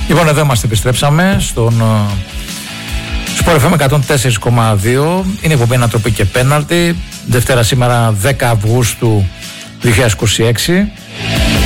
Λοιπόν, εδώ είμαστε, επιστρέψαμε στον Sport FM 104,2. Είναι εκπομπή Ανατροπή και Πέναλτι. Δευτέρα σήμερα 10 Αυγούστου 2026.